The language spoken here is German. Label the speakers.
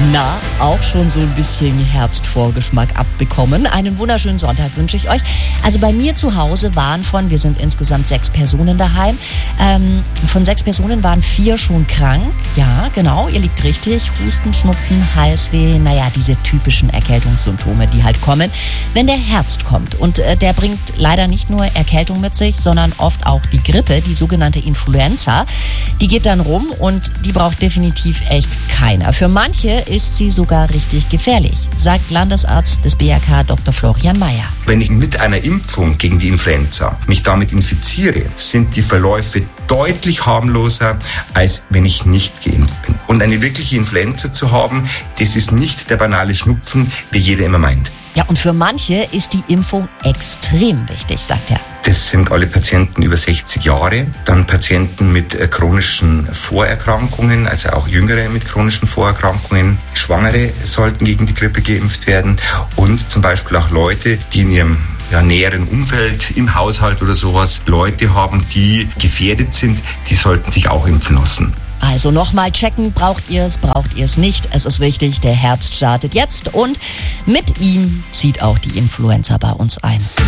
Speaker 1: Na, auch schon so ein bisschen Herbstvorgeschmack abbekommen. Einen wunderschönen Sonntag wünsche ich euch. Also bei mir zu Hause wir sind insgesamt 6 Personen daheim. Von 6 Personen waren 4 schon krank. Ja, genau, ihr liegt richtig. Husten, Schnupfen, Halsweh, naja, diese typischen Erkältungssymptome, die halt kommen, wenn der Herbst kommt. Und der bringt leider nicht nur Erkältung mit sich, sondern oft auch die Grippe, die sogenannte Influenza. Die geht dann rum und die braucht definitiv echt keiner. Für manche ist sie sogar richtig gefährlich, sagt Landesarzt des BAK Dr. Florian Mayer.
Speaker 2: Wenn ich mit einer Impfung gegen die Influenza mich damit infiziere, sind die Verläufe deutlich harmloser, als wenn ich nicht geimpft bin. Und eine wirkliche Influenza zu haben, das ist nicht der banale Schnupfen, wie jeder immer meint.
Speaker 1: Ja, und für manche ist die Impfung extrem wichtig, sagt er.
Speaker 2: Das sind alle Patienten über 60 Jahre, dann Patienten mit chronischen Vorerkrankungen, also auch Jüngere mit chronischen Vorerkrankungen. Schwangere sollten gegen die Grippe geimpft werden und zum Beispiel auch Leute, die in ihrem näheren Umfeld, im Haushalt oder sowas, Leute haben, die gefährdet sind, die sollten sich auch impfen lassen.
Speaker 1: Also nochmal checken, braucht ihr es nicht. Es ist wichtig, der Herbst startet jetzt und mit ihm zieht auch die Influenza bei uns ein.